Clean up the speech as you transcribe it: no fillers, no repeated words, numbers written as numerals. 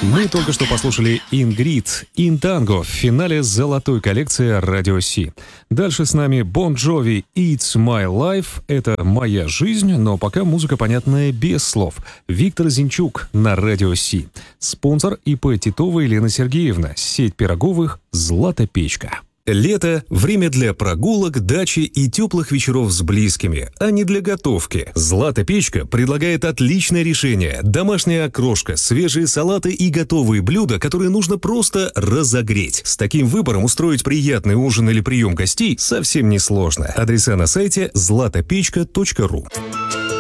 Мы только что послушали Ингрид «In Tango» в финале золотой коллекции Радио Си. Дальше с нами Bon Jovi «It's My Life» — это «Моя жизнь», но пока музыка понятная без слов. Виктор Зинчук на Радио Си. Спонсор ИП Титова Елена Сергеевна. Сеть пироговых «Злата печка». Лето – время для прогулок, дачи и теплых вечеров с близкими, а не для готовки. «Злата печка» предлагает отличное решение. Домашняя окрошка, свежие салаты и готовые блюда, которые нужно просто разогреть. С таким выбором устроить приятный ужин или прием гостей совсем несложно. Адреса на сайте zlatopechka.ru.